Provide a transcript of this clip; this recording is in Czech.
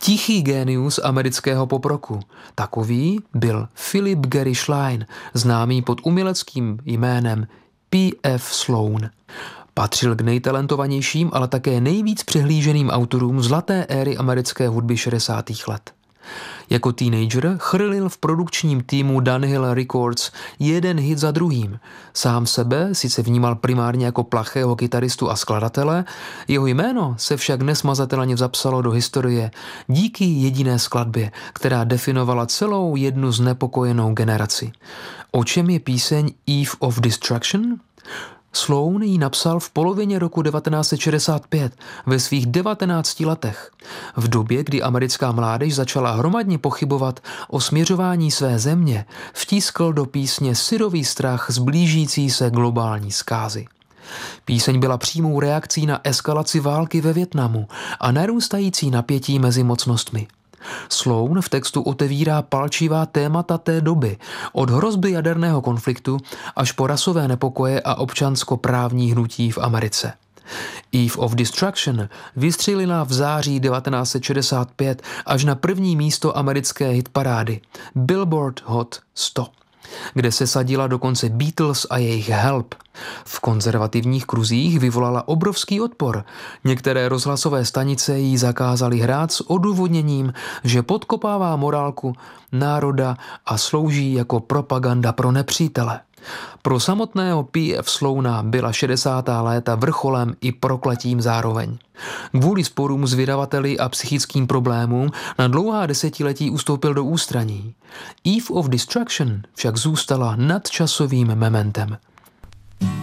Tichý génius amerického poproku. Takový byl Philip Gary Schlein, známý pod uměleckým jménem P.F. Sloan. Patřil k nejtalentovanějším, ale také nejvíc přehlíženým autorům zlaté éry americké hudby 60. let. Jako teenager chrlil v produkčním týmu Dunhill Records jeden hit za druhým. Sám sebe sice vnímal primárně jako plachého kytaristu a skladatele, jeho jméno se však nesmazatelně zapsalo do historie díky jediné skladbě, která definovala celou jednu znepokojenou generaci. O čem je píseň Eve of Destruction? Sloan ji napsal v polovině roku 1965 ve svých 19 letech, v době, kdy americká mládež začala hromadně pochybovat o směřování své země, vtiskl do písně syrový strach z blížící se globální zkázy. Píseň byla přímou reakcí na eskalaci války ve Vietnamu a narůstající napětí mezi mocnostmi. Sloan v textu otevírá palčivá témata té doby, od hrozby jaderného konfliktu až po rasové nepokoje a občanskoprávní hnutí v Americe. Eve of Destruction vystřelila v září 1965 až na první místo americké hitparády Billboard Hot 100, kde se sadila dokonce Beatles a jejich Help. V konzervativních kruzích vyvolala obrovský odpor. Některé rozhlasové stanice jí zakázaly hrát s odůvodněním, že podkopává morálku národa a slouží jako propaganda pro nepřítele. Pro samotného P.F. Sloana byla 60. léta vrcholem i prokletím zároveň. Kvůli sporům s vydavateli a psychickým problémům na dlouhá desetiletí ustoupil do ústraní. Eve of Destruction však zůstala nadčasovým mementem.